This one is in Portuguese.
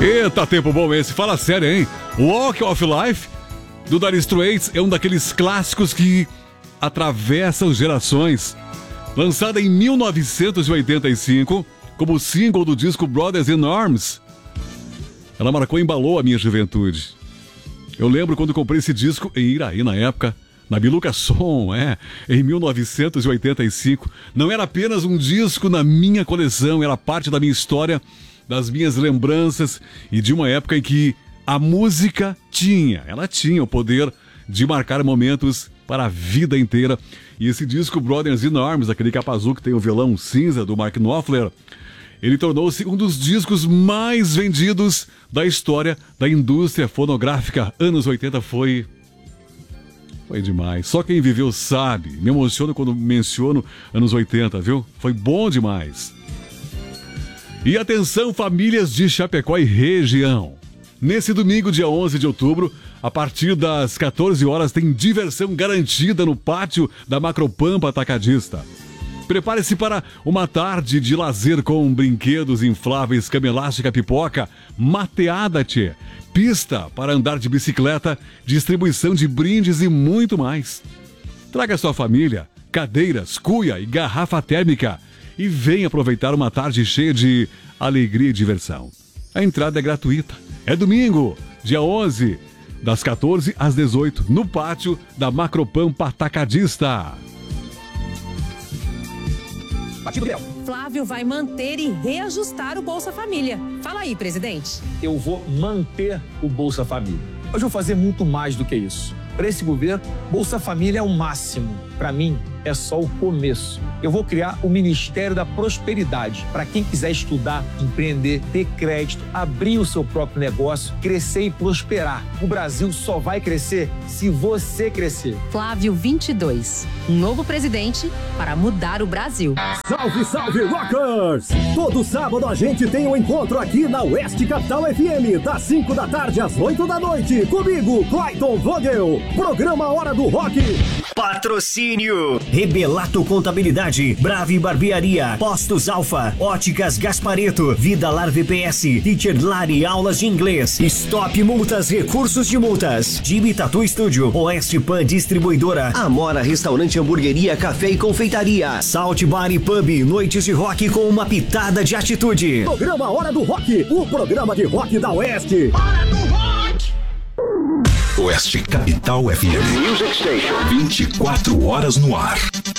Eita, tempo bom esse. Fala sério, hein? Walk of Life, do Dire Straits, é um daqueles clássicos que atravessam gerações. Lançada em 1985 como single do disco Brothers in Arms, ela marcou e embalou a minha juventude. Eu lembro quando comprei esse disco em Iraí, na época, na Biluca Som, em 1985. Não era apenas um disco na minha coleção, era parte da minha história, das minhas lembranças e de uma época em que a música tinha o poder de marcar momentos para a vida inteira. E esse disco Brothers in Arms, aquele capa azul que tem o violão cinza do Mark Knopfler, ele tornou-se um dos discos mais vendidos da história da indústria fonográfica. Anos 80 foi demais. Só quem viveu sabe. Me emociono quando menciono anos 80, viu? Foi bom demais. E atenção, famílias de Chapecó e região. Nesse domingo, dia 11 de outubro, a partir das 14 horas, tem diversão garantida no pátio da Macropampa Atacadista. Prepare-se para uma tarde de lazer com brinquedos infláveis, cama elástica, pipoca, mateada, tchê, pista para andar de bicicleta, distribuição de brindes e muito mais. Traga sua família, cadeiras, cuia e garrafa térmica e venha aproveitar uma tarde cheia de alegria e diversão. A entrada é gratuita. É domingo, dia 11, das 14 às 18, no pátio da Macropampa Atacadista. Flávio vai manter e reajustar o Bolsa Família. Fala aí, presidente. Eu vou manter o Bolsa Família. Mas vou fazer muito mais do que isso. Para esse governo, Bolsa Família é o máximo. Para mim, é só o começo. Eu vou criar o Ministério da Prosperidade para quem quiser estudar, empreender, ter crédito, abrir o seu próprio negócio, crescer e prosperar. O Brasil só vai crescer se você crescer. Flávio 22, um novo presidente para mudar o Brasil. Salve, salve, rockers! Todo sábado a gente tem um encontro aqui na Oeste Capital FM, das 5 da tarde às 8 da noite. Comigo, Clayton Vogel. Programa Hora do Rock. Patrocínio Rebelato Contabilidade, Brave Barbearia, Postos Alfa, Óticas Gaspareto, Vida Lar VPS, Teacher Lari Aulas de Inglês, Stop Multas Recursos de Multas, Jimmy Tattoo Studio, Oeste Pan Distribuidora, Amora Restaurante Hamburgueria, Café e Confeitaria, Salt Bar e Pub, noites de rock com uma pitada de atitude. Programa Hora do Rock, o programa de rock da Oeste. Hora do Rock! Oeste Capital FM. 24 horas no ar.